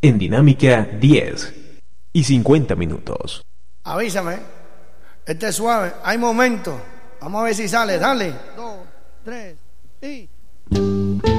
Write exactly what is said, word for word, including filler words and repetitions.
en Dinámica diez y cincuenta minutos. Avísame. Este es suave. Hay momentos. Vamos a ver si sale. Dale. Dos, tres y...